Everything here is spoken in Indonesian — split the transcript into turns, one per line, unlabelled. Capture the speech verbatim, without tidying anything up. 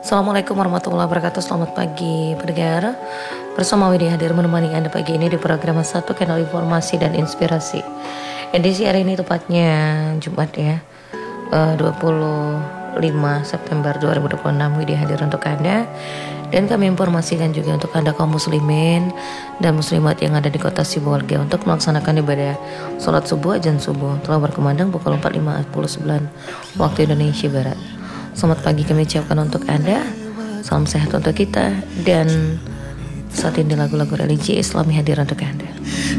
Assalamualaikum warahmatullahi wabarakatuh. Selamat pagi pendengar. Bersama Widya hadir menemani Anda pagi ini di program satu Kanal Informasi dan Inspirasi. Edisi hari ini tepatnya Jumat ya, eh, dua puluh lima September dua ribu dua puluh enam. Widya hadir untuk Anda. Dan kami informasikan juga untuk Anda kaum muslimin dan muslimat yang ada di kota Sibolga untuk melaksanakan ibadah sholat subuh azan subuh telah berkumandang pukul empat lima puluh sembilan waktu Indonesia Barat. Selamat pagi kami ucapkan untuk Anda. Salam sehat untuk kita. Dan saat ini lagu-lagu religi Islami hadir untuk Anda.